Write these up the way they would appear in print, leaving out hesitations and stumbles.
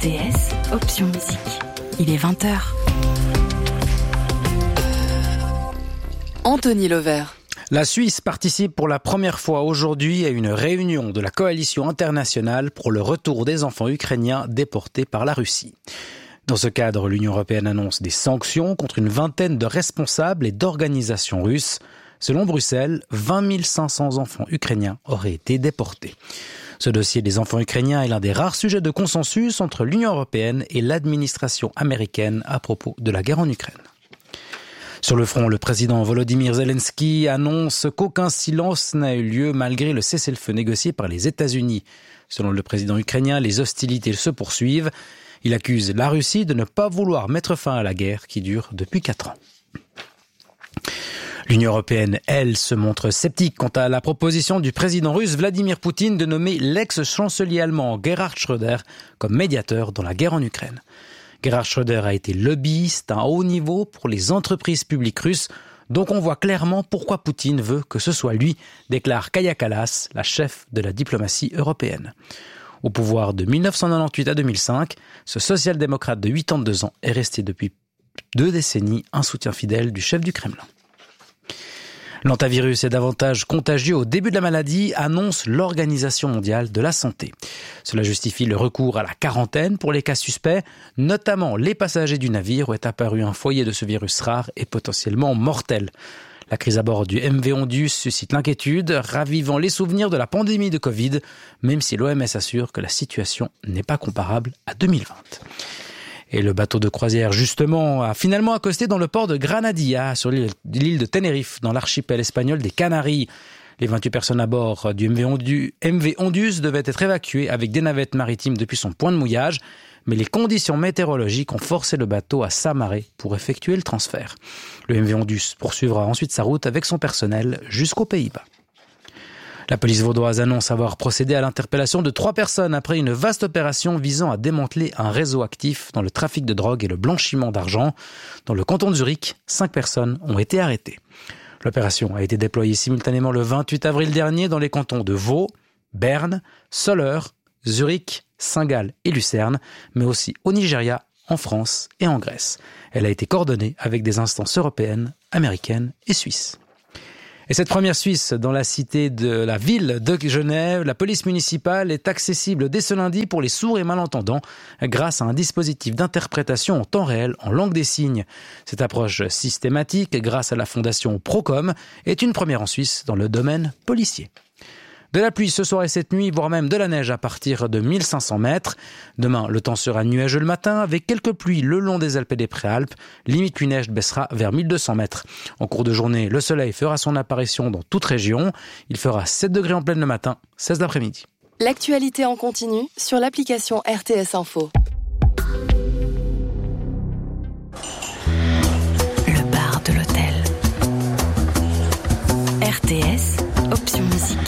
RTS, option musique. Il est 20h. Anthony Levert. La Suisse participe pour la première fois aujourd'hui à une réunion de la coalition internationale pour le retour des enfants ukrainiens déportés par la Russie. Dans ce cadre, l'Union européenne annonce des sanctions contre une vingtaine de responsables et d'organisations russes. Selon Bruxelles, 20 500 enfants ukrainiens auraient été déportés. Ce dossier des enfants ukrainiens est l'un des rares sujets de consensus entre l'Union européenne et l'administration américaine à propos de la guerre en Ukraine. Sur le front, le président Volodymyr Zelensky annonce qu'aucun silence n'a eu lieu malgré le cessez-le-feu négocié par les États-Unis. Selon le président ukrainien, les hostilités se poursuivent. Il accuse la Russie de ne pas vouloir mettre fin à la guerre qui dure depuis 4 ans. L'Union européenne, elle, se montre sceptique quant à la proposition du président russe Vladimir Poutine de nommer l'ex-chancelier allemand Gerhard Schröder comme médiateur dans la guerre en Ukraine. Gerhard Schröder a été lobbyiste à haut niveau pour les entreprises publiques russes, donc on voit clairement pourquoi Poutine veut que ce soit lui, déclare Kaja Kallas, la chef de la diplomatie européenne. Au pouvoir de 1998 à 2005, ce social-démocrate de 82 ans est resté depuis 2 décennies un soutien fidèle du chef du Kremlin. L'hantavirus est davantage contagieux au début de la maladie, annonce l'Organisation mondiale de la santé. Cela justifie le recours à la quarantaine pour les cas suspects, notamment les passagers du navire où est apparu un foyer de ce virus rare et potentiellement mortel. La crise à bord du MV Ondius suscite l'inquiétude, ravivant les souvenirs de la pandémie de Covid, même si l'OMS assure que la situation n'est pas comparable à 2020. Et le bateau de croisière, justement, a finalement accosté dans le port de Granadilla, sur l'île de Tenerife, dans l'archipel espagnol des Canaries. Les 28 personnes à bord du MV Ondius devaient être évacuées avec des navettes maritimes depuis son point de mouillage, mais les conditions météorologiques ont forcé le bateau à s'amarrer pour effectuer le transfert. Le MV Ondius poursuivra ensuite sa route avec son personnel jusqu'aux Pays-Bas. La police vaudoise annonce avoir procédé à l'interpellation de 3 personnes après une vaste opération visant à démanteler un réseau actif dans le trafic de drogue et le blanchiment d'argent. Dans le canton de Zurich, 5 personnes ont été arrêtées. L'opération a été déployée simultanément le 28 avril dernier dans les cantons de Vaud, Berne, Soleure, Zurich, Saint-Gall et Lucerne, mais aussi au Nigeria, en France et en Grèce. Elle a été coordonnée avec des instances européennes, américaines et suisses. Et cette première Suisse dans la cité de la ville de Genève, la police municipale est accessible dès ce lundi pour les sourds et malentendants grâce à un dispositif d'interprétation en temps réel en langue des signes. Cette approche systématique, grâce à la fondation Procom, est une première en Suisse dans le domaine policier. De la pluie ce soir et cette nuit, voire même de la neige à partir de 1500 mètres. Demain, le temps sera nuageux le matin avec quelques pluies le long des Alpes et des Préalpes. Limite pluie-neige baissera vers 1200 mètres. En cours de journée, le soleil fera son apparition dans toute région. Il fera 7 degrés en pleine le matin, 16 l'après-midi. L'actualité en continu sur l'application RTS Info. Le bar de l'hôtel. RTS, option musique.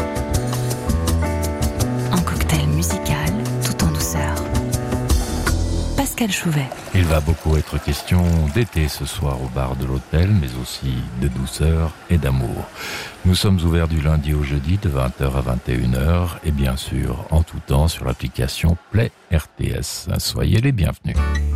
Musical, tout en douceur. Pascal Chouvet. Il va beaucoup être question d'été ce soir au bar de l'hôtel, mais aussi de douceur et d'amour. Nous sommes ouverts du lundi au jeudi de 20h à 21h et bien sûr en tout temps sur l'application Play RTS. Soyez les bienvenus.